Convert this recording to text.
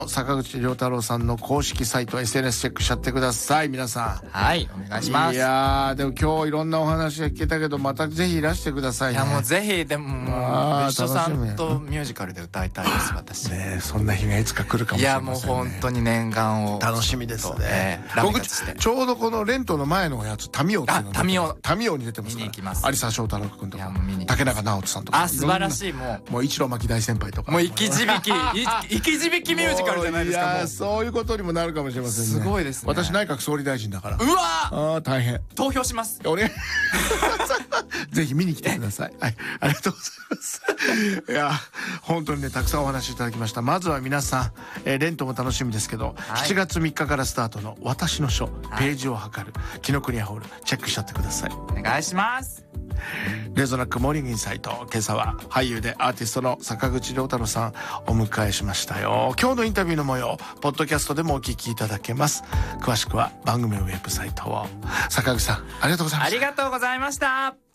坂口涼太郎さんの公式サイト SNS チェックしちゃってください皆さん。 はい、お願いします。 いやーでも今日いろんなお話が聞けたけど、またぜひいらしてくださいね。 いやもうぜひ、でも別所さんとミュージカルで歌いたいです私ね。そんな日がいつか来るかもしれませんね。 いやもう本当に念願を楽しみですね。 僕ちょうどこのレントの前のやつタミオっていうの、タミオに出てますから。有沙翔太郎君とか竹中直人さんとか、 素晴らしい。もう一郎真希大先輩とか、 もう生き字引ミュージカルじゃないですか。もうそういうことにもなるかもしれませんね。 すごいですね。 私内閣総理大臣だから。 うわあ大変。 投票します。 俺ぜひ見に来てください。はい、ありがとうございます。いや本当にねたくさんお話いただきました。まずは皆さん、レントも楽しみですけど、7月3日からスタートの私の書ページを測る紀ノ国屋ホールチェックしちゃってください。 お願いします。 レゾナックモーニングインサイト、今朝は俳優でアーティストの坂口涼太郎さんお迎えしましたよ。今日のインタビューの模様ポッドキャストでもお聞きいただけます。詳しくは番組のウェブサイトを。坂口さんありがとうございました。 ありがとうございました。